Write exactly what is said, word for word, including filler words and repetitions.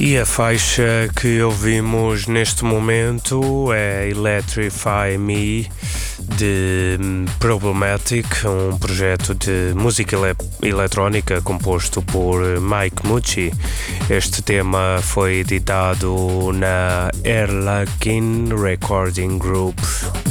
E a faixa que ouvimos neste momento é Electrify Me, de Problematic, um projeto de música ele- eletrónica composto por Mike Mucci. Este tema foi editado na Erlakin Recording Group.